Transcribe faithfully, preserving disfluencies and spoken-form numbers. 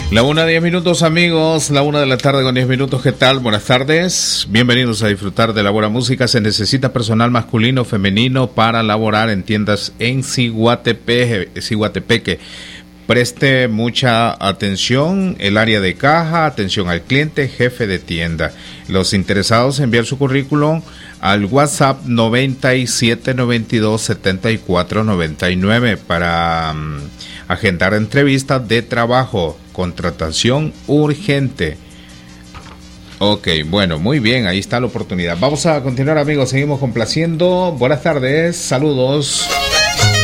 La una, diez minutos, amigos. La una de la tarde con diez minutos. ¿Qué tal? Buenas tardes. Bienvenidos a disfrutar de la buena música. Se necesita personal masculino o femenino para laborar en tiendas en Ciguatepeque. Ciguatepeque. Preste mucha atención. El área de caja, atención al cliente, jefe de tienda. Los interesados enviar su currículum al WhatsApp noventa y siete noventa y dos setenta y cuatro noventa y nueve para um, agendar entrevistas de trabajo. Contratación urgente. Ok, bueno, muy bien, ahí está la oportunidad. Vamos a continuar, amigos, seguimos complaciendo. Buenas tardes, saludos.